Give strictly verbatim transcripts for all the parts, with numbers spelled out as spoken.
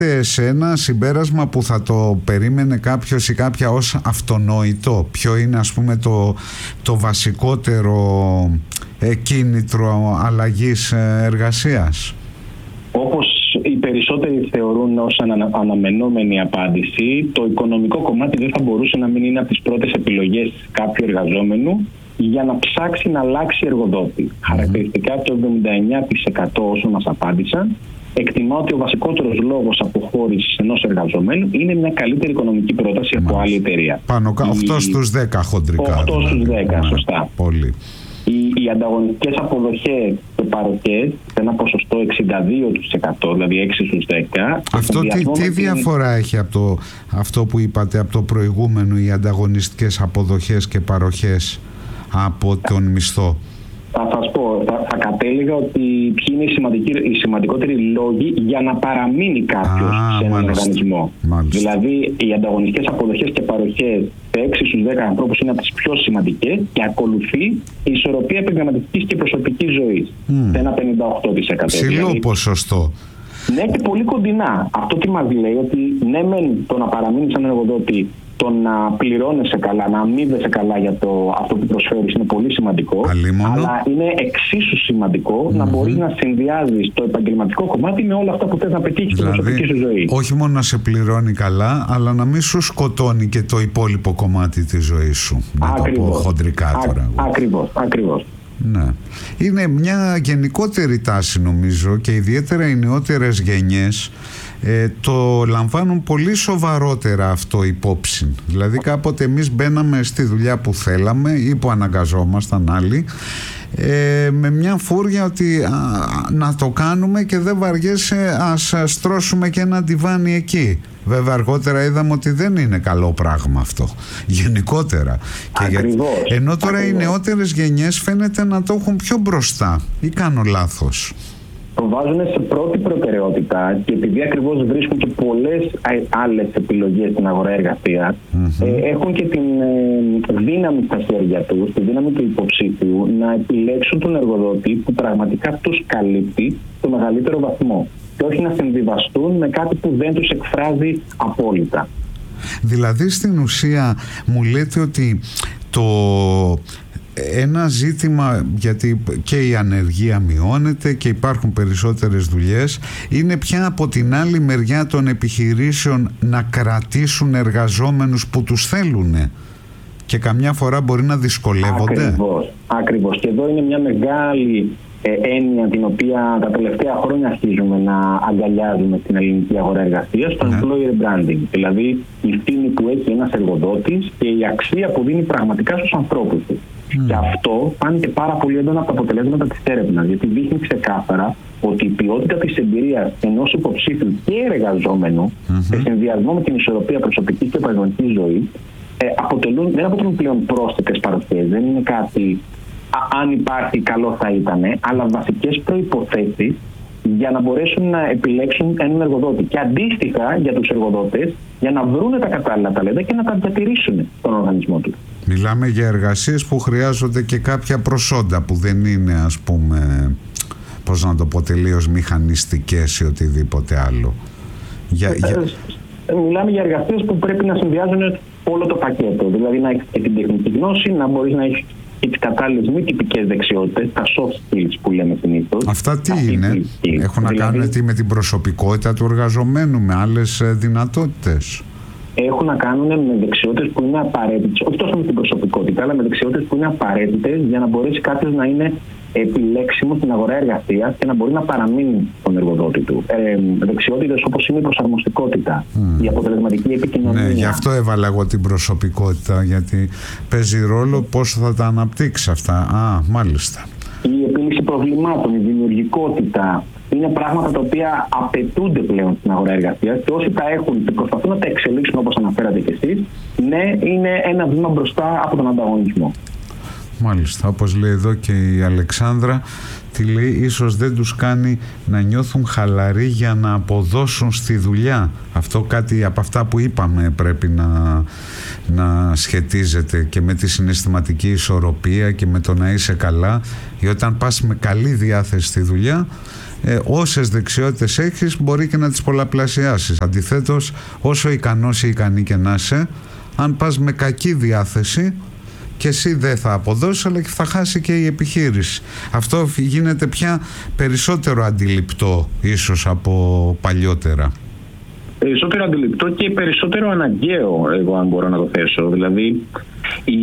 σε ένα συμπέρασμα που θα το περίμενε κάποιος ή κάποια ως αυτονόητο? Ποιο είναι, ας πούμε, το, το βασικότερο ε, κίνητρο αλλαγής ε, εργασίας? Όπως οι περισσότεροι θεωρούν ως ανα, αναμενόμενη απάντηση, το οικονομικό κομμάτι δεν θα μπορούσε να μην είναι από τις πρώτες επιλογές κάποιου εργαζόμενου για να ψάξει να αλλάξει εργοδότη. Mm-hmm. Χαρακτηριστικά το εβδομήντα εννέα τοις εκατό όσων μας απάντησαν εκτιμά ότι ο βασικότερος λόγος αποχώρησης ενός εργαζομένου είναι μια καλύτερη οικονομική πρόταση από άλλη εταιρεία. Πάνω κάτω, οκτώ στους δέκα χοντρικά. οκτώ στους δέκα, ναι, σωστά. Πολύ. Οι, οι ανταγωνιστικές αποδοχές και παροχές σε ένα ποσοστό εξήντα δύο τοις εκατό, δηλαδή έξι στους δέκα. Αυτό τι, τι διαφορά έχει από το, αυτό που είπατε, από το προηγούμενο, οι ανταγωνιστικές αποδοχές και παροχές από τον μισθό? Θα σας πω, θα, θα κατέληγα ότι ποιοι είναι οι, οι σημαντικότεροι λόγοι για να παραμείνει κάποιος Α, σε έναν μάλιστα, οργανισμό. Μάλιστα. Δηλαδή, οι ανταγωνιστικές αποδοχές και παροχές σε έξι στους δέκα ανθρώπους είναι από τις πιο σημαντικές και ακολουθεί η ισορροπία επαγγελματικής και προσωπικής ζωής. Mm. Σε ένα πενήντα οκτώ τοις εκατό. Ψηλό δηλαδή ποσοστό. Ναι, και πολύ κοντινά. Αυτό τι μας λέει, ότι ναι, μεν το να παραμείνει σαν εργοδότη, το να πληρώνεσαι καλά, να αμείβεσαι καλά για το, αυτό που προσφέρεις είναι πολύ σημαντικό. Αλίμονο. Αλλά είναι εξίσου σημαντικό mm-hmm. να μπορείς να συνδυάζεις το επαγγελματικό κομμάτι με όλα αυτά που θες να πετύχεις δηλαδή, στην προσωπική σου ζωή. Όχι μόνο να σε πληρώνει καλά, αλλά να μην σου σκοτώνει και το υπόλοιπο κομμάτι της ζωής σου. Να ακριβώς. το πω χοντρικά τώρα. Α, ακριβώς, ακριβώς. Ναι. Είναι μια γενικότερη τάση, νομίζω, και ιδιαίτερα οι νεότερες γενιές ε, το λαμβάνουν πολύ σοβαρότερα αυτό υπόψη. Δηλαδή κάποτε εμείς μπαίναμε στη δουλειά που θέλαμε ή που αναγκαζόμασταν άλλοι ε, με μια φούρια ότι α, να το κάνουμε και δεν βαριέσαι, ας στρώσουμε και ένα ντιβάνι εκεί. Βέβαια αργότερα είδαμε ότι δεν είναι καλό πράγμα αυτό γενικότερα. Ακριβώς, και ενώ τώρα ακριβώς. οι νεότερες γενιές φαίνεται να το έχουν πιο μπροστά, ή κάνω λάθος? Το βάζουν σε πρώτη προτεραιότητα και επειδή ακριβώς βρίσκουν και πολλές άλλες επιλογές στην αγορά εργασίας, mm-hmm. ε, έχουν και την ε, δύναμη στα χέρια τους, τη δύναμη του υποψήφιου να επιλέξουν τον εργοδότη που πραγματικά τους καλύπτει στο μεγαλύτερο βαθμό και όχι να συμβιβαστούν με κάτι που δεν τους εκφράζει απόλυτα. Δηλαδή στην ουσία μου λέτε ότι το ένα ζήτημα, γιατί και η ανεργία μειώνεται και υπάρχουν περισσότερες δουλειές, είναι πια από την άλλη μεριά των επιχειρήσεων να κρατήσουν εργαζόμενους που τους θέλουν και καμιά φορά μπορεί να δυσκολεύονται. Ακριβώς, ακριβώς. Και εδώ είναι μια μεγάλη ε, έννοια την οποία τα τελευταία χρόνια αρχίζουμε να αγκαλιάζουμε στην ελληνική αγορά εργασίας, το ναι. employer branding. Δηλαδή η φήμη που έχει ένας εργοδότης και η αξία που δίνει πραγματικά στους ανθρώπους του. Mm. Και αυτό φάνηκε πάρα πολύ έντονα από τα αποτελέσματα της έρευνας, γιατί δείχνει ξεκάθαρα ότι η ποιότητα της εμπειρίας ενός υποψήφιου και εργαζόμενου, mm-hmm. σε συνδυασμό με την ισορροπία προσωπικής και επαγγελματικής ζωής, ε, αποτελούν, δεν αποτελούν πλέον πρόσθετες παροχές. Δεν είναι κάτι, α, αν υπάρχει καλό θα ήταν, αλλά βασικές προϋποθέσεις για να μπορέσουν να επιλέξουν έναν εργοδότη. Και αντίστοιχα για τους εργοδότες, για να βρουν τα κατάλληλα ταλέντα και να τα διατηρήσουν στον οργανισμό του. Μιλάμε για εργασίες που χρειάζονται και κάποια προσόντα που δεν είναι, ας πούμε, πώς να το πω, τελείως μηχανιστικές ή οτιδήποτε άλλο. Για, για... Μιλάμε για εργασίες που πρέπει να συνδυάζουν όλο το πακέτο. Δηλαδή να έχεις και την τεχνική γνώση, να μπορείς να έχεις και τις κατάλληλες μη τυπικές δεξιότητες, τα soft skills που λέμε συνήθως. Αυτά τι είναι? Skills. Έχουν δηλαδή, να κάνουν τι με την προσωπικότητα του εργαζομένου, με άλλες δυνατότητες? Έχουν να κάνουν με δεξιότητες που είναι απαραίτητες, όχι τόσο με την προσωπικότητα, αλλά με δεξιότητες που είναι απαραίτητες για να μπορέσει κάποιος να είναι επιλέξιμο στην αγορά εργασίας και να μπορεί να παραμείνει στον εργοδότη του. Ε, δεξιότητες όπως είναι η προσαρμοστικότητα, mm. η αποτελεσματική επικοινωνία. Ναι, γι' αυτό έβαλα εγώ την προσωπικότητα, γιατί παίζει ρόλο πώς θα τα αναπτύξει αυτά. Α, μάλιστα. Η επίλυση προβλημάτων, η δημιουργικότητα, είναι πράγματα τα οποία απαιτούνται πλέον στην αγορά εργασίας και όσοι τα έχουν και προσπαθούν να τα εξελίξουν όπως αναφέρατε κι εσείς, ναι, είναι ένα βήμα μπροστά από τον ανταγωνισμό. Μάλιστα, όπως λέει εδώ και η Αλεξάνδρα, τι λέει, ίσως δεν τους κάνει να νιώθουν χαλαροί για να αποδώσουν στη δουλειά. Αυτό κάτι από αυτά που είπαμε πρέπει να, να σχετίζεται και με τη συναισθηματική ισορροπία και με το να είσαι καλά, ή όταν πας με καλή διάθεση στη δουλειά ε, όσες δεξιότητες έχεις μπορεί και να τις πολλαπλασιάσεις. Αντιθέτως, όσο ικανός ή ικανή και να είσαι, αν πας με κακή διάθεση, και εσύ δεν θα αποδώσεις, αλλά και θα χάσει και η επιχείρηση. Αυτό γίνεται πια περισσότερο αντιληπτό ίσως από παλιότερα. Περισσότερο αντιληπτό και περισσότερο αναγκαίο, εγώ αν μπορώ να το θέσω. Δηλαδή, η...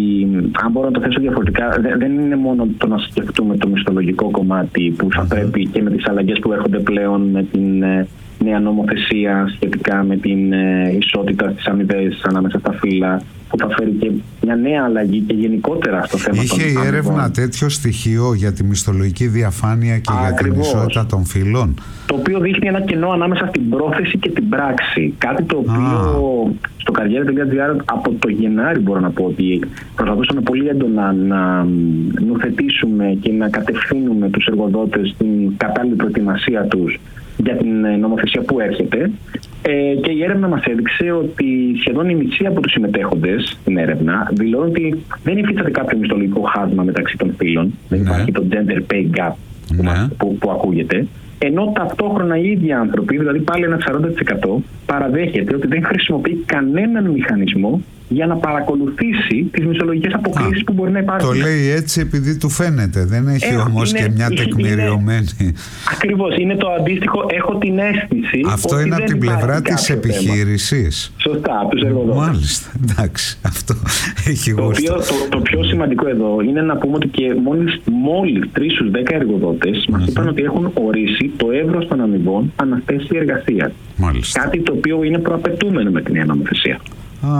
αν μπορώ να το θέσω διαφορετικά, δεν είναι μόνο το να σκεφτούμε το μισθολογικό κομμάτι που θα πρέπει και με τις αλλαγές που έρχονται πλέον με την νέα νομοθεσία σχετικά με την ισότητα στις αμοιβές ανάμεσα στα φύλλα, που θα φέρει και μια νέα αλλαγή και γενικότερα στο θέμα. Είχε των η έρευνα αμοιβών τέτοιο στοιχείο για τη μισθολογική διαφάνεια και Ακριβώς. για την ισότητα των φύλων? Το οποίο δείχνει ένα κενό ανάμεσα στην πρόθεση και την πράξη. Κάτι το οποίο ah. στο καριέρα τελεία τζι άρ από το Γενάρη μπορώ να πω ότι προσπαθούσαμε πολύ έντονα να νουθετήσουμε και να κατευθύνουμε τους εργοδότες στην κατάλληλη προετοιμασία τους για την νομοθεσία που έρχεται. Ε, και η έρευνα μας έδειξε ότι σχεδόν η μισή από τους συμμετέχοντες στην έρευνα δηλώνουν ότι δεν υφίσταται κάποιο μισθολογικό χάσμα μεταξύ των φύλων. Ναι. Δεν υπάρχει το gender pay gap που, ναι. που, που ακούγεται. Ενώ ταυτόχρονα οι ίδιοι άνθρωποι, δηλαδή πάλι ένα σαράντα τοις εκατό, παραδέχεται ότι δεν χρησιμοποιεί κανέναν μηχανισμό για να παρακολουθήσει τις μισθολογικές αποκλίσεις που μπορεί να υπάρχουν. Το λέει έτσι επειδή του φαίνεται, δεν έχει ε, όμως είναι, και μια τεκμηριωμένη. Ακριβώς, είναι το αντίστοιχο, έχω την αίσθηση. Αυτό ότι είναι από την πλευρά της επιχείρησης. Σωστά, από τους εργοδότες. Μάλιστα, εντάξει, αυτό έχει το, οποίο, το, το πιο σημαντικό εδώ είναι να πούμε ότι και μόλις, μόλις τρεις στους δέκα εργοδότες μας είπαν ότι έχουν ορίσει το εύρος των αμοιβών ανά θέση εργασίας. Κάτι το οποίο είναι προαπαιτούμενο με την νέα νομοθεσία. Α,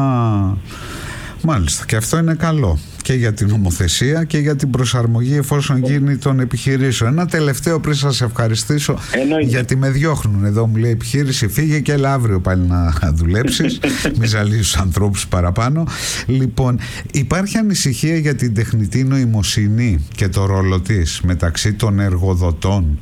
μάλιστα, και αυτό είναι καλό και για την νομοθεσία και για την προσαρμογή εφόσον γίνει των επιχειρήσεων. Ένα τελευταίο πριν σας ευχαριστήσω. Εννοείται. Γιατί με διώχνουν εδώ, μου λέει επιχείρηση φύγε και έλα αύριο πάλι να δουλέψεις. Μη ζαλίσεις ανθρώπους παραπάνω. Λοιπόν, υπάρχει ανησυχία για την τεχνητή νοημοσύνη και το ρόλο της μεταξύ των εργοδοτών?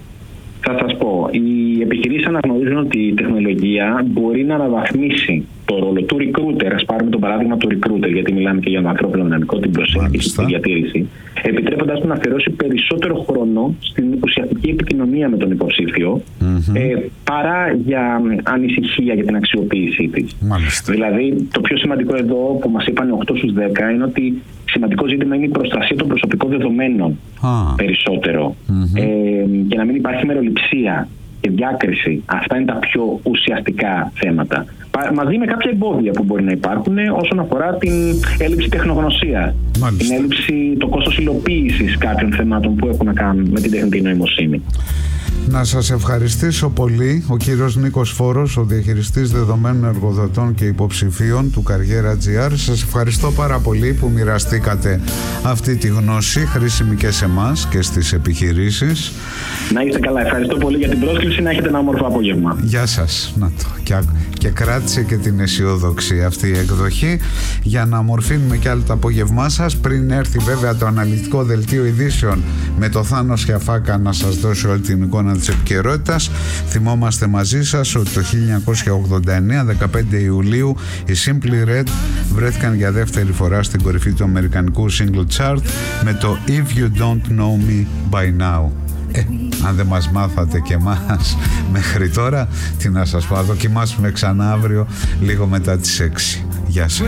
Θα σας πω, οι επιχειρήσεις αναγνωρίζουν ότι η τεχνολογία μπορεί να αναβαθμίσει το ρόλο του recruiter. Ας πάρουμε το παράδειγμα του recruiter, γιατί μιλάμε και για το ανθρώπινο δυναμικό, την προσέγγιση και τη διατήρηση, επιτρέποντας του να αφιερώσει περισσότερο χρόνο στην ουσιαστική επικοινωνία με τον υποψήφιο, mm-hmm. ε, παρά για ανησυχία για την αξιοποίησή της. Μάλιστα. Δηλαδή, το πιο σημαντικό εδώ που μας είπαν οκτώ στους δέκα είναι ότι σημαντικό ζήτημα είναι η προστασία των προσωπικών δεδομένων ah. περισσότερο. Mm-hmm. Ε, και να μην υπάρχει μεροληψία και διάκριση. Αυτά είναι τα πιο ουσιαστικά θέματα. Μαζί με κάποια εμπόδια που μπορεί να υπάρχουν όσον αφορά την έλλειψη τεχνογνωσίας, την έλλειψη, το κόστος υλοποίησης κάποιων θεμάτων που έχουν να κάνουν με την τεχνητή νοημοσύνη. Να σας ευχαριστήσω πολύ. Ο κύριος Νίκος Φόρος, ο διαχειριστής δεδομένων εργοδοτών και υποψηφίων του Καριέρα τζι άρ. Σας ευχαριστώ πάρα πολύ που μοιραστήκατε αυτή τη γνώση, χρήσιμη και σε εμάς και στις επιχειρήσεις. Να είστε καλά. Ευχαριστώ πολύ για την πρόσκληση. Να έχετε ένα όμορφο απόγευμα. Γεια σας. Να το. Και, και κράτησε και την αισιόδοξη αυτή η εκδοχή για να μορφύνουμε κι άλλο το απόγευμά σας, πριν έρθει βέβαια το αναλυτικό δελτίο ειδήσεων με το Θάνο Σιαφάκα να σας δώσει όλη την εικόνα της επικαιρότητας. Θυμόμαστε μαζί σας ότι το χίλια εννιακόσια ογδόντα εννέα, δεκαπέντε Ιουλίου, οι Simply Red βρέθηκαν για δεύτερη φορά στην κορυφή του αμερικανικού single chart με το If You Don't Know Me By Now. Ε, αν δεν μας μάθατε και εμάς μέχρι τώρα, τι να σας πω, δοκιμάσουμε ξανά αύριο λίγο μετά τις έξι. Γεια σας.